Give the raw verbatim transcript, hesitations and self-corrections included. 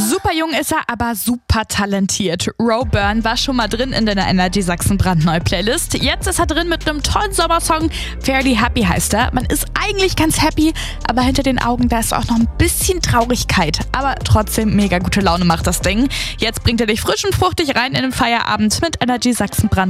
Super jung ist er, aber super talentiert. Ro Byrne war schon mal drin in der Energy Sachsen brandneue Playlist. Jetzt ist er drin mit einem tollen Sommersong. Fairly Happy heißt er. Man ist eigentlich ganz happy, aber hinter den Augen, da ist auch noch ein bisschen Traurigkeit. Aber trotzdem mega gute Laune macht das Ding. Jetzt bringt er dich frisch und fruchtig rein in den Feierabend mit Energy Sachsen brandneu.